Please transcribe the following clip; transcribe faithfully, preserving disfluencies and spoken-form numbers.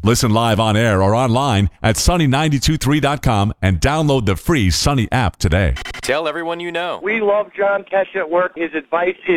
Listen live on air or online at sunny nine two three dot com and download the free Sunny app today. Tell everyone you know. We love John Tesh at work. His advice is